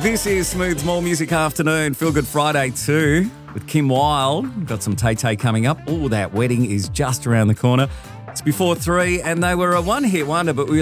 This is Smooth's More Music Afternoon. Feel Good Friday too with Kim Wilde. We've got some Tay-Tay coming up. Oh, that wedding is just around the corner. It's before 3 and they were a one-hit wonder, but we